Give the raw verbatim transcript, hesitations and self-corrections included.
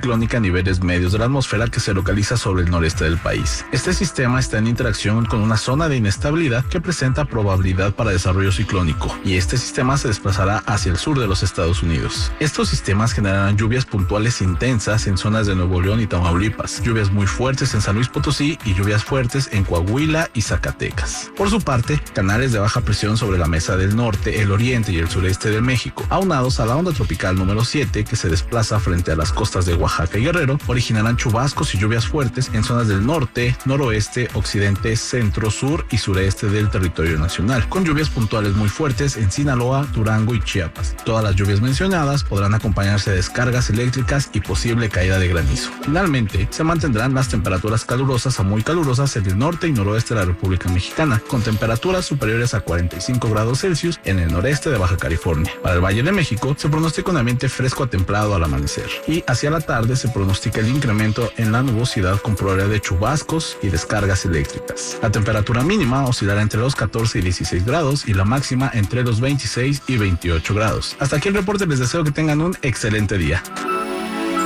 ciclónica a niveles medios de la atmósfera que se localiza sobre el noreste del país. Este sistema está en interacción con una zona de inestabilidad que presenta probabilidad para desarrollo ciclónico, y este sistema se desplazará hacia el sur de los Estados Unidos. Estos sistemas generarán lluvias puntuales intensas en zonas de Nuevo León y Tamaulipas, lluvias muy fuertes en San Luis Potosí y lluvias fuertes en Coahuila y Zacatecas. Por su parte, canales de baja presión sobre la mesa del norte, el oriente y el sureste de México, aunados a la onda tropical número siete que se desplaza frente a las costas de Oaxaca y Guerrero, originarán chubascos y lluvias fuertes en zonas del norte, noroeste, occidente, centro, sur y sureste del territorio nacional, con lluvias puntuales muy fuertes en Sinaloa, Durango y Chiapas. Todas las lluvias mencionadas podrán acompañarse de descargas eléctricas y posible caída de granizo. Finalmente, se mantendrán las temperaturas calurosas a muy calurosas en el norte y noroeste de la República Mexicana, con temperaturas superiores a cuarenta y cinco grados Celsius en el noreste de Baja California. Para el Valle de México, se pronostica un ambiente fresco a templado al amanecer, y hacia la tarde se pronostica el incremento en la nubosidad con probabilidad de chubascos y descargas eléctricas. La temperatura mínima oscilará entre los catorce y dieciséis grados y la máxima entre los veintiséis y veintiocho grados. Hasta aquí el reporte, les deseo que tengan un excelente día.